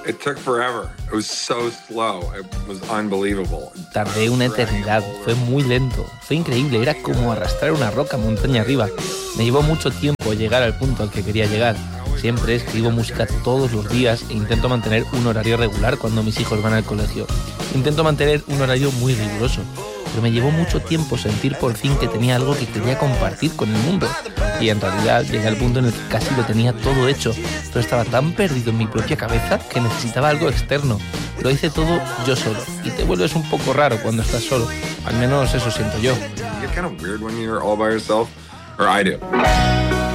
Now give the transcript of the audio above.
It took forever. It was so slow. It was unbelievable. Tardé una eternidad, fue muy lento, fue increíble, era como arrastrar una roca montaña arriba. Me llevó mucho tiempo llegar al punto al que quería llegar. Siempre escribo música todos los días e intento mantener un horario regular cuando mis hijos van al colegio. Intento mantener un horario muy riguroso, pero me llevó mucho tiempo sentir por fin que tenía algo que quería compartir con el mundo. Y en realidad llegué al punto en el que casi lo tenía todo hecho, pero estaba tan perdido en mi propia cabeza que necesitaba algo externo. Lo hice todo yo solo, y te vuelves un poco raro cuando estás solo. Al menos eso siento yo. You get kind of weird when you're all by yourself, or I do.